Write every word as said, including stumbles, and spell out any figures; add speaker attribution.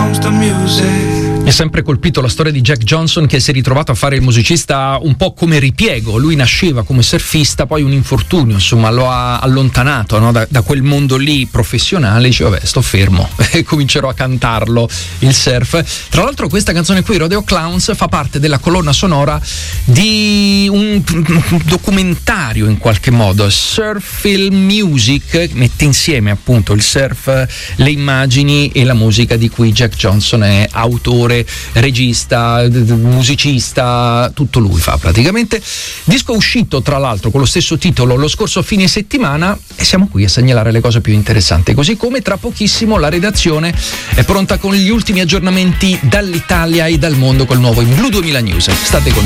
Speaker 1: comes the music.
Speaker 2: Mi è sempre colpito la storia di Jack Johnson, che si è ritrovato a fare il musicista un po' come ripiego. Lui nasceva come surfista, poi un infortunio insomma lo ha allontanato, no? da, da quel mondo lì professionale. Dice vabbè, sto fermo e comincerò a cantarlo il surf. Tra l'altro questa canzone qui, Rodeo Clowns, fa parte della colonna sonora di un documentario in qualche modo, Surf Film Music, mette insieme appunto il surf, le immagini e la musica, di cui Jack Johnson è autore, regista, musicista, tutto lui fa praticamente. Disco uscito tra l'altro con lo stesso titolo lo scorso fine settimana, e siamo qui a segnalare le cose più interessanti, così come tra pochissimo la redazione è pronta con gli ultimi aggiornamenti dall'Italia e dal mondo col nuovo In Blu duemila News. State con